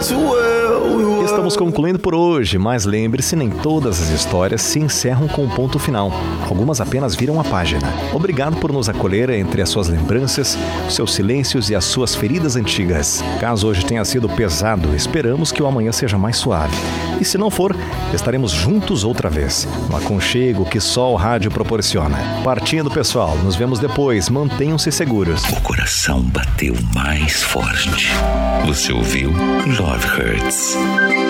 Estamos concluindo por hoje, mas lembre-se, nem todas as histórias se encerram com um ponto final. Algumas apenas viram a página. Obrigado por nos acolher entre as suas lembranças, os seus silêncios e as suas feridas antigas. Caso hoje tenha sido pesado, esperamos que o amanhã seja mais suave. E se não for, estaremos juntos outra vez, no aconchego que só o rádio proporciona. Partindo, pessoal, nos vemos depois. Mantenham-se seguros. O coração bateu mais forte. Você ouviu Love Hurts.